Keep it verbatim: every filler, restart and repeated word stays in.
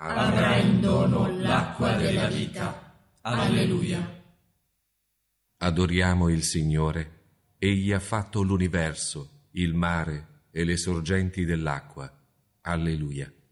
avrà in dono l'acqua della vita. Alleluia. Adoriamo il Signore. Egli ha fatto l'universo, il mare e le sorgenti dell'acqua. Alleluia.